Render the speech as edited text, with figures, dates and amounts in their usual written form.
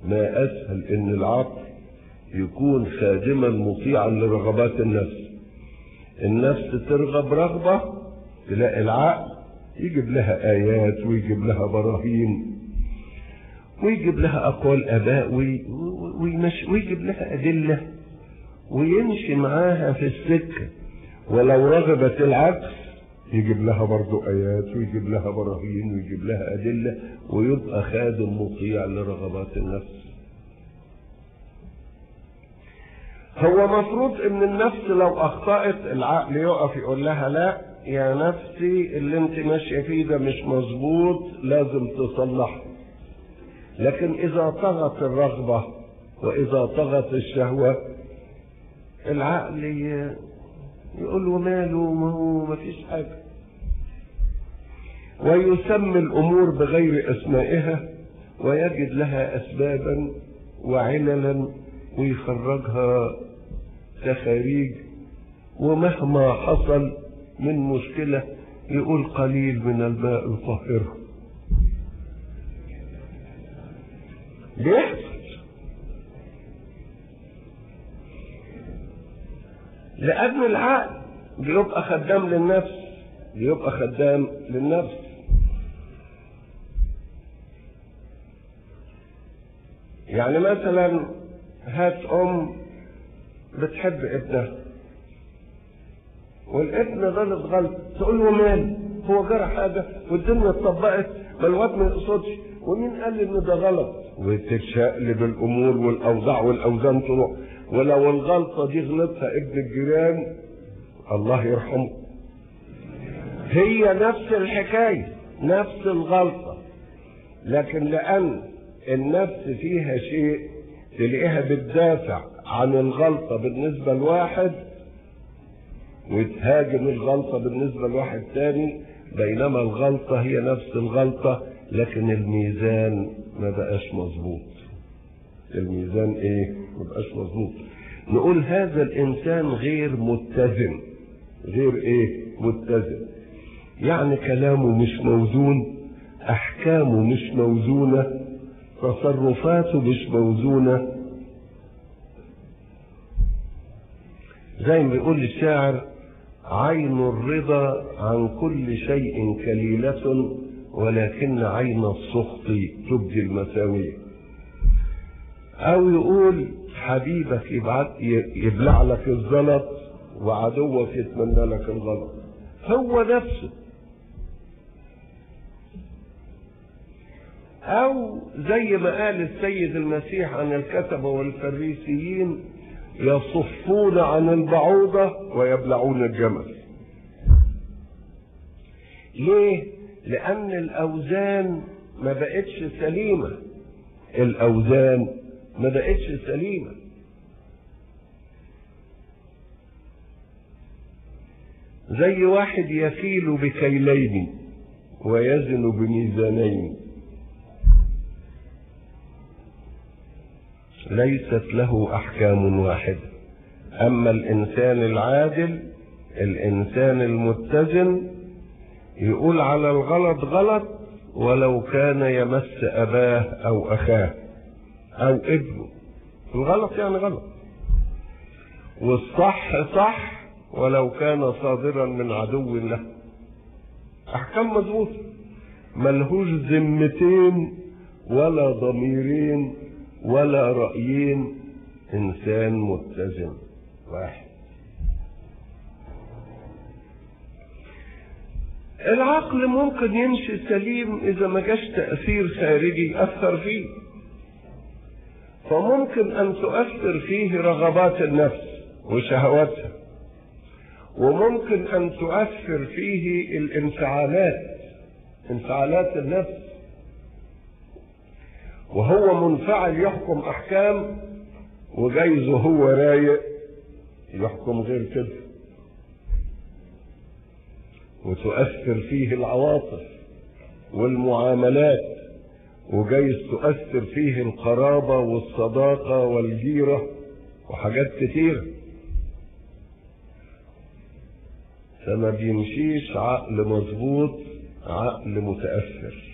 ما أسهل إن العقل يكون خادما مطيعا لرغبات النفس. النفس ترغب رغبة، تلاقي العقل يجيب لها آيات ويجيب لها براهين ويجيب لها أقوال آباء ويجيب لها أدلة ويمشي معاها في السكة. ولو رغبت العكس يجيب لها برضو آيات ويجيب لها براهين ويجيب لها أدلة، ويبقى خادم مطيع لرغبات النفس. هو مفروض ان النفس لو اخطأت العقل يقف يقول لها لا يا نفسي اللي انت ماشية فيه ده مش مظبوط، لازم تصلحه. لكن اذا طغت الرغبة واذا طغت الشهوة العقل يقول له ماله، ما هو ما فيش حاجة، ويسمي الامور بغير اسمائها ويجد لها اسبابا وعللا ويخرجها تخاريج. ومهما حصل من مشكلة يقول قليل من الماء يطهره. بيحصل لأن العقل بيبقى خدام للنفس، بيبقى خدام للنفس. يعني مثلا هات بتحب ابنها والابن غلط تقول له مال، هو جرى حاجة والدنيا اتطبقت، ما الواد ما يقصدش، ومين قال ان ده غلط؟ وتتشقلب الامور والاوضاع والاوزان تروح. ولو الغلطة دي غلطها ابن الجيران الله يرحمه، هي نفس الحكاية نفس الغلطة، لكن لأن النفس فيها شيء تلاقيها بتدافع عن الغلطة بالنسبة لواحد وتهاجم الغلطة بالنسبة لواحد تاني، بينما الغلطة هي نفس الغلطة لكن الميزان ما بقاش مظبوط. الميزان ما بقاش مظبوط. نقول هذا الإنسان غير متزن. غير متزن، يعني كلامه مش موزون، أحكامه مش موزونة، تصرفاته مش موزونة. زي ما بيقول الشاعر عين الرضا عن كل شيء كليلة ولكن عين السخط تبدي المساوية. او يقول حبيبك يبلع لك الزلط وعدوك يتمنى لك الغلط. هو نفسه. او زي ما قال السيد المسيح عن الكتبة والفريسيين يصفون عن البعوضة ويبلعون الجمل. ليه؟ لأن الأوزان ما بقتش سليمة. الأوزان ما بقتش سليمة. زي واحد يكيل بكيلين ويزن بميزانين، ليست له أحكام واحدة. أما الإنسان العادل، الإنسان المتزن، يقول على الغلط غلط ولو كان يمس أباه أو أخاه أو ابنه. الغلط يعني غلط، والصح صح ولو كان صادرا من عدو له. أحكام مضبوطة، ملهوش ذمتين ولا ضميرين ولا رأيين. إنسان متزن واحد. العقل ممكن يمشي سليم إذا ما جاش تأثير خارجي يأثر فيه، فممكن أن تؤثر فيه رغبات النفس وشهواتها، وممكن أن تؤثر فيه انفعالات النفس، وهو منفعل يحكم أحكام، وجايز هو رايق يحكم غير كده. وتؤثر فيه العواطف والمعاملات، وجايز تؤثر فيه القرابة والصداقة والجيرة وحاجات كتيرة. فما بيمشيش عقل مظبوط، عقل متأثر.